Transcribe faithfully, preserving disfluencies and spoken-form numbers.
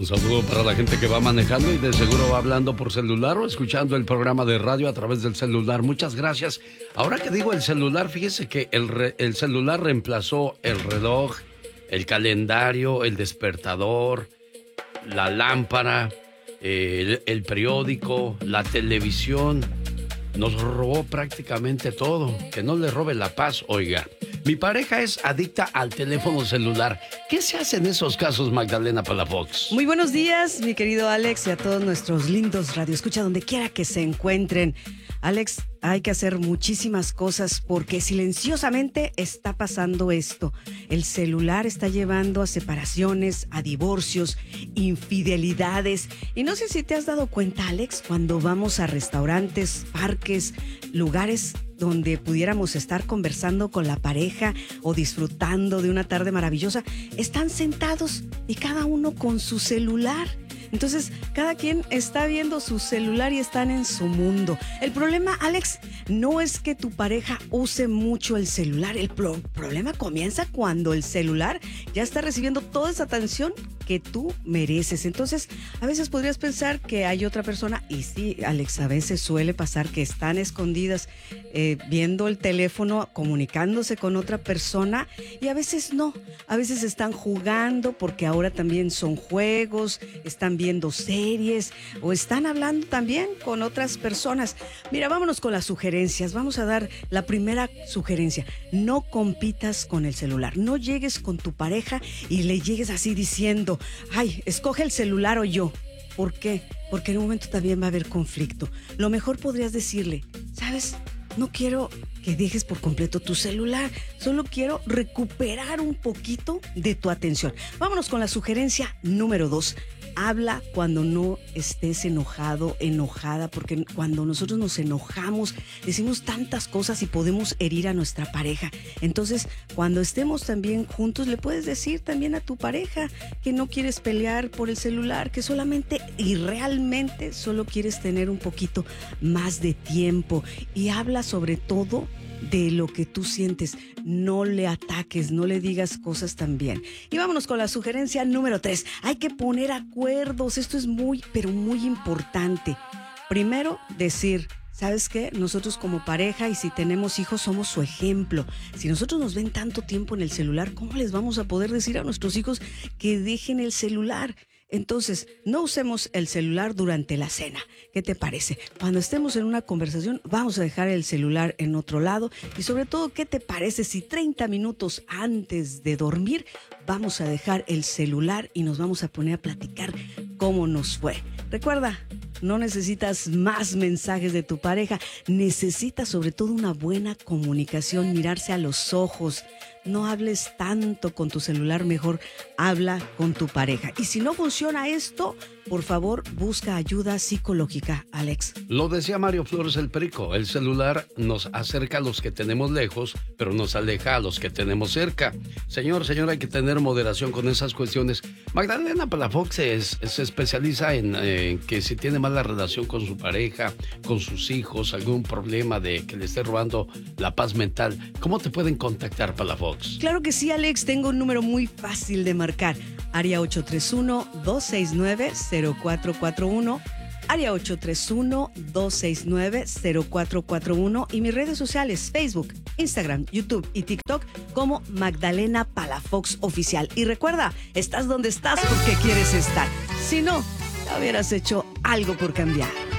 Un saludo para la gente que va manejando y de seguro va hablando por celular o escuchando el programa de radio a través del celular. Muchas gracias. Ahora que digo el celular, fíjese que el, re, el celular reemplazó el reloj, el calendario, el despertador, la lámpara, eh, el, el periódico, la televisión. Nos robó prácticamente todo. Que no le robe la paz, oiga. Mi pareja es adicta al teléfono celular. ¿Qué se hace en esos casos, Magdalena Palafox? Muy buenos días, mi querido Alex, y a todos nuestros lindos radioescucha, donde quiera que se encuentren. Alex, hay que hacer muchísimas cosas porque silenciosamente está pasando esto. El celular está llevando a separaciones, a divorcios, infidelidades. Y no sé si te has dado cuenta, Alex, cuando vamos a restaurantes, parques, lugares donde pudiéramos estar conversando con la pareja o disfrutando de una tarde maravillosa, están sentados y cada uno con su celular. Entonces, cada quien está viendo su celular y están en su mundo. El problema, Alex, no es que tu pareja use mucho el celular. El pro- problema comienza cuando el celular ya está recibiendo toda esa atención que tú mereces. Entonces, a veces podrías pensar que hay otra persona, y sí, Alex, a veces suele pasar que están escondidas eh, viendo el teléfono, comunicándose con otra persona, y a veces no. A veces están jugando porque ahora también son juegos, están viendo series o están hablando también con otras personas. Mira, vámonos con las sugerencias. Vamos a dar la primera sugerencia. No compitas con el celular. No llegues con tu pareja y le llegues así diciendo, ay, escoge el celular o yo. ¿Por qué? Porque en un momento también va a haber conflicto. Lo mejor podrías decirle, ¿sabes? No quiero que dejes por completo tu celular. Solo quiero recuperar un poquito de tu atención. Vámonos con la sugerencia número dos. Habla cuando no estés enojado, enojada, porque cuando nosotros nos enojamos, decimos tantas cosas y podemos herir a nuestra pareja. Entonces, cuando estemos también juntos, le puedes decir también a tu pareja que no quieres pelear por el celular, que solamente y realmente solo quieres tener un poquito más de tiempo. Y habla sobre todo de lo que tú sientes. No le ataques, no le digas cosas también. Y vámonos con la sugerencia número tres. Hay que poner acuerdos. Esto es muy, pero muy importante. Primero, decir, ¿sabes qué? Nosotros como pareja y si tenemos hijos somos su ejemplo. Si nosotros nos ven tanto tiempo en el celular, ¿cómo les vamos a poder decir a nuestros hijos que dejen el celular? Entonces, no usemos el celular durante la cena. ¿Qué te parece? Cuando estemos en una conversación, vamos a dejar el celular en otro lado. Y sobre todo, ¿qué te parece si treinta minutos antes de dormir vamos a dejar el celular y nos vamos a poner a platicar cómo nos fue? Recuerda, no necesitas más mensajes de tu pareja. Necesitas sobre todo una buena comunicación, mirarse a los ojos. No hables tanto con tu celular, mejor habla con tu pareja. Y si no funciona esto, por favor, busca ayuda psicológica, Alex. Lo decía Mario Flores el Perico, el celular nos acerca a los que tenemos lejos, pero nos aleja a los que tenemos cerca. Señor, señora, hay que tener moderación con esas cuestiones. Magdalena Palafox se, se especializa en eh, que si tiene mala relación con su pareja, con sus hijos, algún problema de que le esté robando la paz mental. ¿Cómo te pueden contactar, Palafox? Claro que sí, Alex. Tengo un número muy fácil de marcar. Área ocho tres uno, dos seis nueve, cero cuatro cuatro uno. Área ocho tres uno, dos seis nueve, cero cuatro cuatro uno. Y mis redes sociales, Facebook, Instagram, YouTube y TikTok como Magdalena Palafox Oficial. Y recuerda, estás donde estás porque quieres estar. Si no, ya hubieras hecho algo por cambiar.